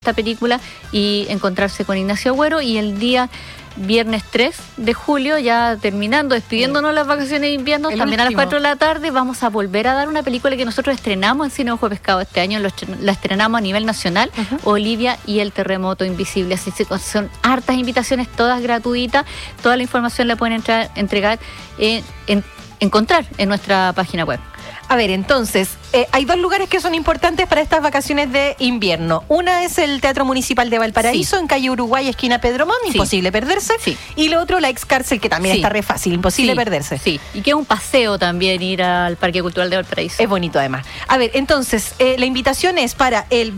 esta película y encontrarse con Ignacio Agüero. Y el día viernes 3 de julio, ya terminando, despidiéndonos las vacaciones de invierno, también a las 4 de la tarde vamos a volver a dar una película que nosotros estrenamos en Cine Ojo de Pescado este año, la estrenamos a nivel nacional, Olivia y el terremoto invisible. Así que son hartas invitaciones, todas gratuitas, toda la información la pueden encontrar en nuestra página web. A ver, entonces, hay dos lugares que son importantes para estas vacaciones de invierno. Una es el Teatro Municipal de Valparaíso, en calle Uruguay, esquina Pedro Montt, imposible perderse. Sí. Y lo otro, la ex cárcel, que también está re fácil, imposible perderse. Sí, y que es un paseo también ir al Parque Cultural de Valparaíso. Es bonito además. A ver, entonces, la invitación es para el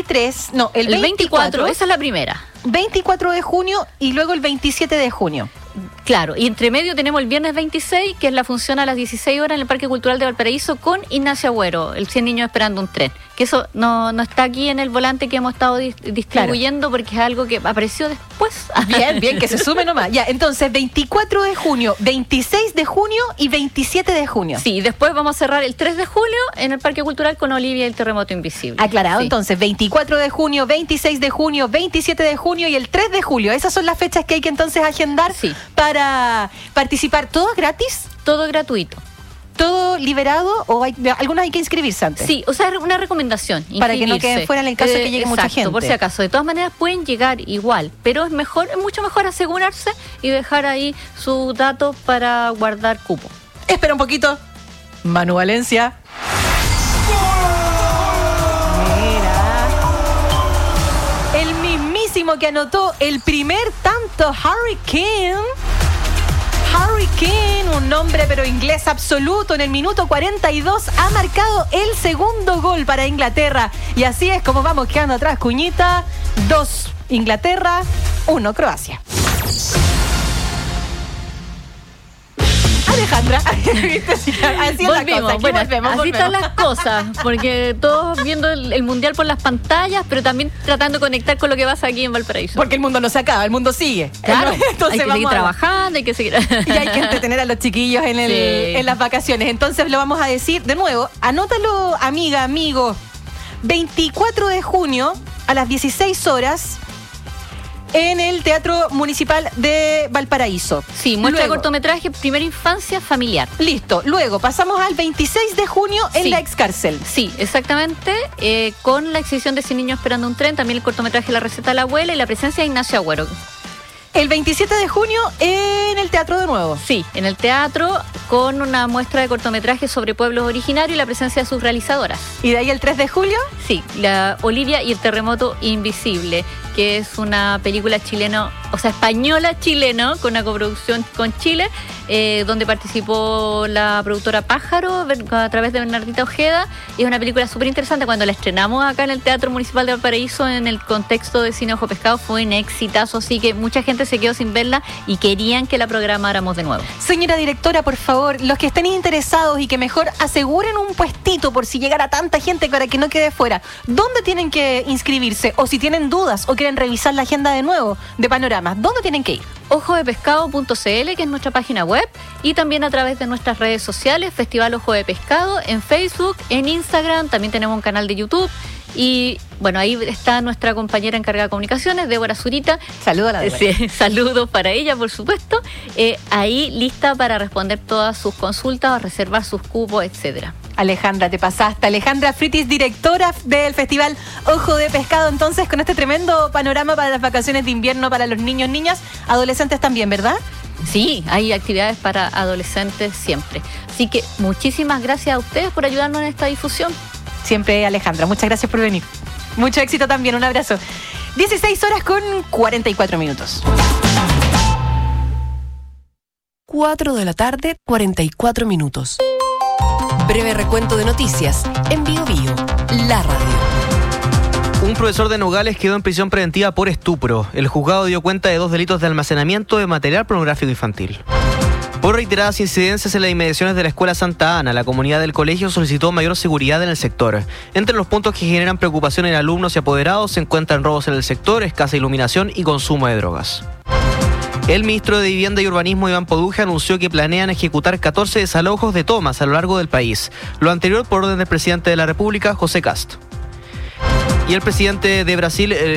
24, esa es la primera. 24 de junio y luego el 27 de junio. Claro, y entre medio tenemos el viernes 26, que es la función a las 16 horas en el Parque Cultural de Valparaíso con Ignacio Agüero, el 100 niños esperando un tren. Que eso no está aquí en el volante que hemos estado distribuyendo, porque es algo que apareció después. Bien, que se sume nomás. Ya, entonces 24 de junio, 26 de junio y 27 de junio. Sí, después vamos a cerrar el 3 de julio en el Parque Cultural con Olivia y el terremoto invisible. Aclarado, entonces 24 de junio, 26 de junio, 27 de junio y el 3 de julio. Esas son las fechas que hay que entonces agendar para participar. ¿Todo gratis? Todo gratuito. ¿Todo liberado o algunos hay que inscribirse antes? Sí, o sea, es una recomendación. Para que no queden fuera en el caso de que llegue mucha gente. Por si acaso. De todas maneras pueden llegar igual, pero es mucho mejor asegurarse y dejar ahí sus datos para guardar cupo. Espera un poquito. Manu Valencia. Mira. El mismísimo que anotó el primer tanto, Harry Kane, un nombre pero inglés absoluto, en el minuto 42 ha marcado el segundo gol para Inglaterra. Y así es como vamos quedando atrás, Cuñita. 2 Inglaterra, 1 Croacia. Alejandra, así volvemos, así están las cosas, porque todos viendo el mundial por las pantallas, pero también tratando de conectar con lo que pasa aquí en Valparaíso. Porque el mundo no se acaba, el mundo sigue. Claro, entonces hay que seguir trabajando, hay que seguir. Y hay que entretener a los chiquillos en las vacaciones. Entonces lo vamos a decir de nuevo, anótalo, amiga, amigo. 24 de junio a las 16 horas en el Teatro Municipal de Valparaíso. Sí, muestra de cortometraje, primera infancia familiar. Listo. Luego pasamos al 26 de junio en la ex cárcel. Sí, exactamente. Con la exhibición de 100 niños esperando un tren, también el cortometraje La receta de la abuela y la presencia de Ignacio Agüero. El 27 de junio en el teatro de nuevo. Sí, en el teatro con una muestra de cortometrajes sobre pueblos originarios y la presencia de sus realizadoras. ¿Y de ahí el 3 de julio? Sí, la Olivia y el terremoto invisible, que es una película española-chileno, con una coproducción con Chile, donde participó la productora Pájaro a través de Bernardita Ojeda. Y es una película súper interesante. Cuando la estrenamos acá en el Teatro Municipal de Valparaíso, en el contexto de Cine Ojo de Pescado, fue un exitazo, así que mucha gente se quedó sin verla y querían que la programáramos de nuevo. Señora directora, por favor, los que estén interesados y que mejor aseguren un puestito por si llegara tanta gente para que no quede fuera, ¿dónde tienen que inscribirse? O si tienen dudas o quieren revisar la agenda de nuevo de Panoramas, ¿dónde tienen que ir? ojodepescado.cl, que es nuestra página web, y también a través de nuestras redes sociales, Festival Ojo de Pescado, en Facebook, en Instagram, también tenemos un canal de YouTube. Y bueno, ahí está nuestra compañera encargada de comunicaciones, Débora Zurita. Saludos a la Débora. Sí, saludos para ella, por supuesto. Ahí lista para responder todas sus consultas o reservar sus cupos, etcétera. Alejandra, te pasaste. Alejandra Fritis, directora del Festival Ojo de Pescado, entonces, con este tremendo panorama para las vacaciones de invierno para los niños, niñas, adolescentes también, ¿verdad? Sí, hay actividades para adolescentes siempre. Así que muchísimas gracias a ustedes por ayudarnos en esta difusión. Siempre, Alejandra, muchas gracias por venir. Mucho éxito también, un abrazo. 16 horas con 44 minutos. 4 de la tarde, 44 minutos. Breve recuento de noticias en Bio Bio, la radio. Un profesor de Nogales quedó en prisión preventiva por estupro. El juzgado dio cuenta de 2 delitos de almacenamiento de material pornográfico infantil. Por reiteradas incidencias en las inmediaciones de la Escuela Santa Ana, la comunidad del colegio solicitó mayor seguridad en el sector. Entre los puntos que generan preocupación en alumnos y apoderados se encuentran robos en el sector, escasa iluminación y consumo de drogas. El ministro de Vivienda y Urbanismo, Iván Poduje, anunció que planean ejecutar 14 desalojos de tomas a lo largo del país. Lo anterior por orden del presidente de la República, José Kast. Y el presidente de Brasil,